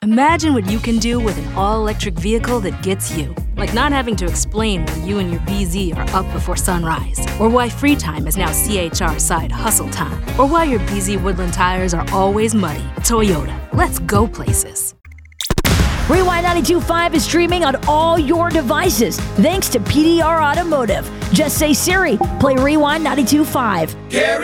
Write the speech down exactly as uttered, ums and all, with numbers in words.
Imagine what you can do with an all-electric vehicle that gets you. Like not having to explain why you and your B Z are up before sunrise, or why free time is now C H R side hustle time, or why your B Z Woodland tires are always muddy. Toyota, let's go places. Rewind ninety-two point five is streaming on all your devices thanks to P D R Automotive. Just say Siri, play Rewind ninety-two point five. Gary